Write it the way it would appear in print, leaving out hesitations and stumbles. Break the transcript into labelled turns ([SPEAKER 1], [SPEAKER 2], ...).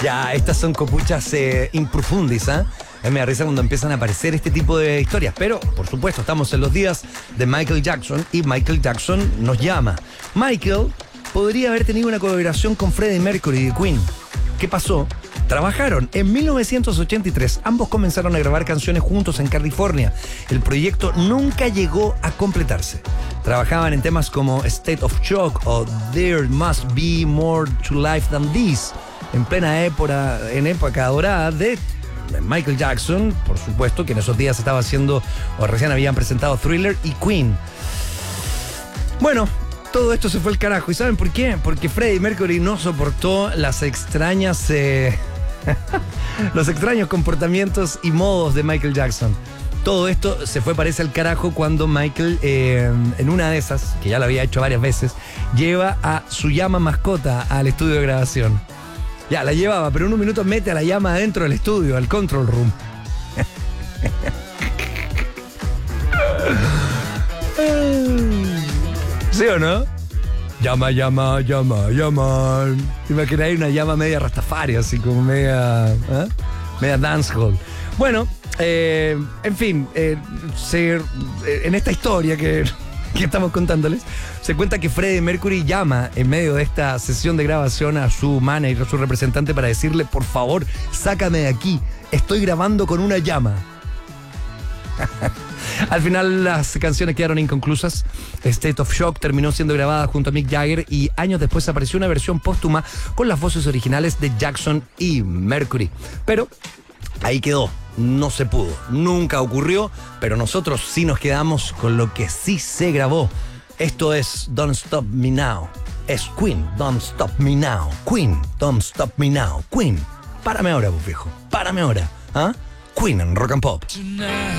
[SPEAKER 1] Ya, estas son copuchas improfundis, ¿ah? Me da risa cuando empiezan a aparecer este tipo de historias. Pero, por supuesto, estamos en los días de Michael Jackson y Michael Jackson nos llama. Michael podría haber tenido una colaboración con Freddie Mercury de Queen. ¿Qué pasó? Trabajaron en 1983. Ambos comenzaron a grabar canciones juntos en California. El proyecto nunca llegó a completarse. Trabajaban en temas como State of Shock o There Must Be More to Life Than This, en plena época dorada de Michael Jackson, por supuesto, que en esos días estaba haciendo, o recién habían presentado Thriller y Queen. Bueno, todo esto se fue al carajo. ¿Y saben por qué? Porque Freddie Mercury no soportó los extraños comportamientos y modos de Michael Jackson. Todo esto se fue, parece, al carajo cuando Michael, en una de esas, que ya lo había hecho varias veces, lleva a su llama mascota al estudio de grabación. Ya, la llevaba, pero en un minuto mete a la llama adentro del estudio, al control room. ¿Sí o no? Llama. ¿Te imaginas? Hay una llama media rastafari, así como media dancehall. Bueno, en fin, en esta historia que estamos contándoles, se cuenta que Freddie Mercury llama en medio de esta sesión de grabación a su manager, a su representante, para decirle: por favor, sácame de aquí, estoy grabando con una llama. Al final las canciones quedaron inconclusas. State of Shock terminó siendo grabada junto a Mick Jagger y años después apareció una versión póstuma con las voces originales de Jackson y Mercury. Pero ahí quedó, no se pudo, nunca ocurrió, pero nosotros sí nos quedamos con lo que sí se grabó. Esto es Don't Stop Me Now. Es Queen, Don't Stop Me Now. Queen, Don't Stop Me Now. Queen, párame ahora, vos viejo, párame ahora. ¿Ah? Queen en Rock and Pop.
[SPEAKER 2] Tonight.